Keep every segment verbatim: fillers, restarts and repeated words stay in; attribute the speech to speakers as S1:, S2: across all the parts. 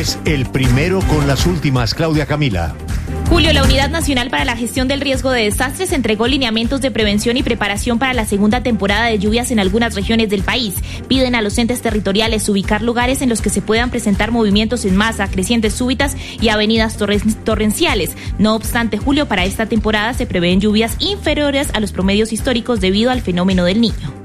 S1: es El Primero con las últimas. Claudia Camila.
S2: Julio, la Unidad Nacional para la Gestión del Riesgo de Desastres entregó lineamientos de prevención y preparación para la segunda temporada de lluvias en algunas regiones del país. Piden a los entes territoriales ubicar lugares en los que se puedan presentar movimientos en masa, crecientes súbitas y avenidas torrenciales. No obstante, Julio, para esta temporada se prevén lluvias inferiores a los promedios históricos debido al fenómeno del Niño.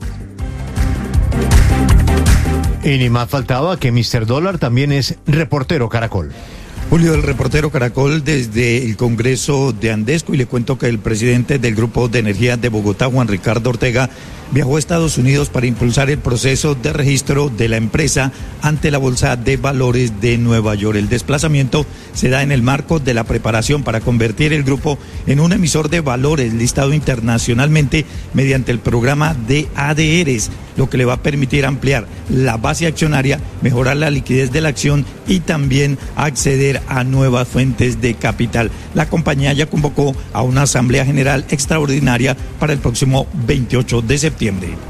S1: Y ni más faltaba que míster Dólar también es reportero Caracol.
S3: Julio, el reportero Caracol desde el Congreso de Andesco, y le cuento que el presidente del Grupo de Energía de Bogotá, Juan Ricardo Ortega, viajó a Estados Unidos para impulsar el proceso de registro de la empresa ante la Bolsa de Valores de Nueva York. El desplazamiento se da en el marco de la preparación para convertir el grupo en un emisor de valores listado internacionalmente mediante el programa de A D Rs, lo que le va a permitir ampliar la base accionaria, mejorar la liquidez de la acción y también acceder a nuevas fuentes de capital. La compañía ya convocó a una asamblea general extraordinaria para el próximo veintiocho de septiembre.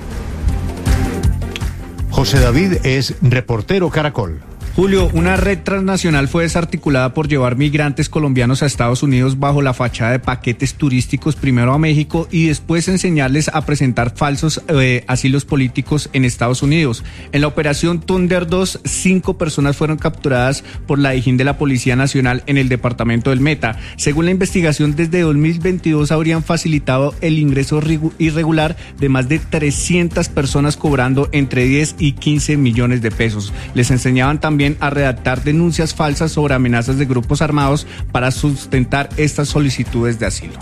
S1: José David es reportero Caracol.
S4: Julio, una red transnacional fue desarticulada por llevar migrantes colombianos a Estados Unidos bajo la fachada de paquetes turísticos, primero a México y después enseñarles a presentar falsos eh, asilos políticos en Estados Unidos. En la operación Thunder dos, cinco personas fueron capturadas por la Dijín de la Policía Nacional en el departamento del Meta. Según la investigación, desde dos mil veintidós habrían facilitado el ingreso irregular de más de trescientas personas, cobrando entre diez y quince millones de pesos. Les enseñaban también a redactar denuncias falsas sobre amenazas de grupos armados para sustentar estas solicitudes de asilo.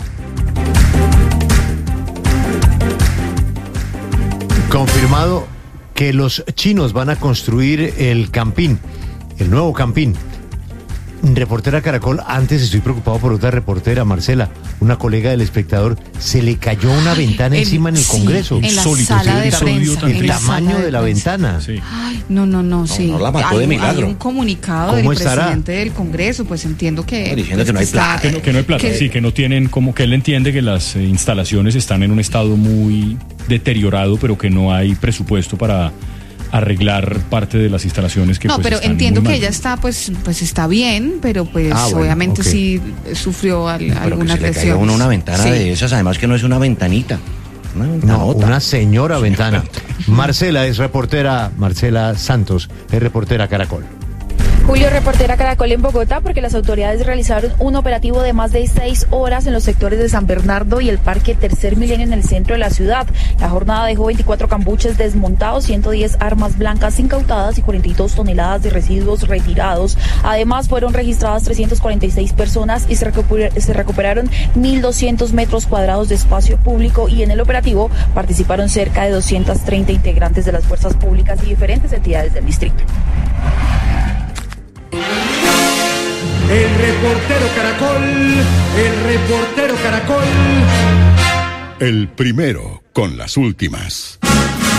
S1: Confirmado que los chinos van a construir el Campín, el nuevo Campín. Reportera Caracol, antes estoy preocupado por otra reportera, Marcela, una colega del Espectador, se le cayó una ventana
S5: el,
S1: encima en el
S5: sí,
S1: Congreso.
S5: En la Sólito, sala de prensa.
S1: El tamaño de, de la
S5: prensa.
S1: ventana.
S5: Sí. Ay, no, no, no, sí.
S6: No, no la mató de milagro.
S5: Hay un comunicado del
S1: estará?
S5: presidente del Congreso, pues entiendo que...
S6: No, diciendo
S5: pues,
S6: que no hay plata.
S7: Que no, que no hay plata, que, sí, que no tienen, como que él entiende que las eh, instalaciones están en un estado muy deteriorado, pero que no hay presupuesto para arreglar parte de las instalaciones que
S5: no,
S7: pues
S5: pero
S7: están
S5: entiendo
S7: muy
S5: que
S7: mal.
S5: ella está pues pues está bien, pero pues
S1: ah, bueno,
S5: obviamente
S1: okay.
S5: sí sufrió al,
S6: pero
S5: algunas
S6: que se
S5: lesiones.
S6: le cayó uno una ventana
S5: sí.
S6: de esas, además que no es una ventanita, una
S1: No, una señora ventana. Marcela es reportera, Marcela Santos es reportera Caracol.
S8: Julio, reportera Caracol en Bogotá, porque las autoridades realizaron un operativo de más de seis horas en los sectores de San Bernardo y el Parque Tercer Milenio en el centro de la ciudad. La jornada dejó veinticuatro cambuches desmontados, ciento diez armas blancas incautadas y cuarenta y dos toneladas de residuos retirados. Además, fueron registradas trescientas cuarenta y seis personas y se, recuper- se recuperaron mil doscientos metros cuadrados de espacio público, y en el operativo participaron cerca de doscientos treinta integrantes de las fuerzas públicas y diferentes entidades del distrito.
S9: El reportero Caracol, el reportero Caracol.
S10: El primero con las últimas.